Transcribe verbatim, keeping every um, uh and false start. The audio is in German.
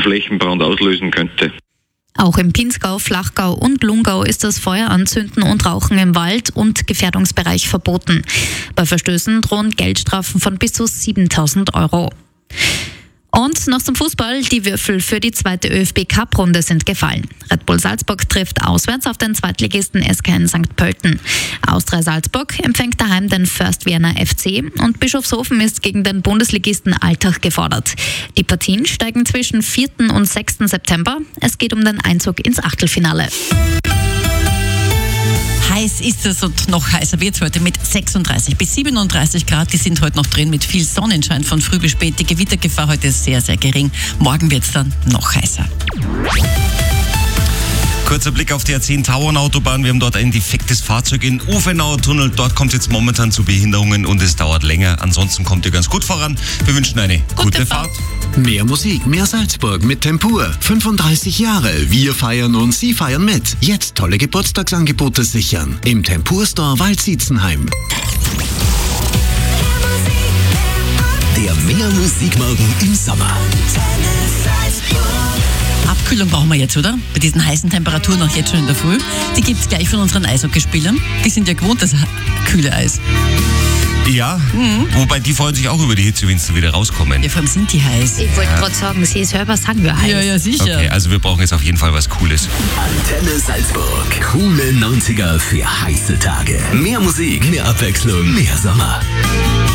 Flächenbrand auslösen könnte. Auch im Pinzgau, Flachgau und Lungau ist das Feuer anzünden und Rauchen im Wald und Gefährdungsbereich verboten. Bei Verstößen drohen Geldstrafen von bis zu siebentausend Euro. Und noch zum Fußball. Die Würfel für die zweite ÖFB-Cup-Runde sind gefallen. Red Bull Salzburg trifft auswärts auf den Zweitligisten S K N Sankt Pölten. Austria Salzburg empfängt daheim den First Vienna F C und Bischofshofen ist gegen den Bundesligisten Altach gefordert. Die Partien steigen zwischen vierten und sechsten September. Es geht um den Einzug ins Achtelfinale. Heiß ist es und noch heißer wird es heute mit sechsunddreißig bis siebenunddreißig Grad. Die sind heute noch drin mit viel Sonnenschein von früh bis spät. Die Gewittergefahr heute ist sehr, sehr gering. Morgen wird es dann noch heißer. Kurzer Blick auf die A zehn Tauernautobahn. Wir haben dort ein defektes Fahrzeug in Ufenauer Tunnel. Dort kommt es jetzt momentan zu Behinderungen und es dauert länger. Ansonsten kommt ihr ganz gut voran. Wir wünschen eine gute, gute Fahrt. Mehr Musik, mehr Salzburg mit Tempur. fünfunddreißig Jahre. Wir feiern und Sie feiern mit. Jetzt tolle Geburtstagsangebote sichern. Im Tempur Store Waldsietzenheim. Der Mehr Musikmorgen im Sommer. Abkühlung brauchen wir jetzt, oder? Bei diesen heißen Temperaturen auch jetzt schon in der Früh. Die gibt es gleich von unseren Eishockeyspielern. Die sind ja gewohnt, das kühle Eis. Ja, mhm. Wobei die freuen sich auch über die Hitze, wenn sie wieder rauskommen. Ja, vor allem sind die heiß. Ich wollte ja. gerade sagen, Sie selber sagen wir heiß. Ja, ja, sicher. Okay, also wir brauchen jetzt auf jeden Fall was Cooles. Antenne Salzburg. Coole neunziger für heiße Tage. Mehr Musik, mehr Abwechslung, mehr Sommer.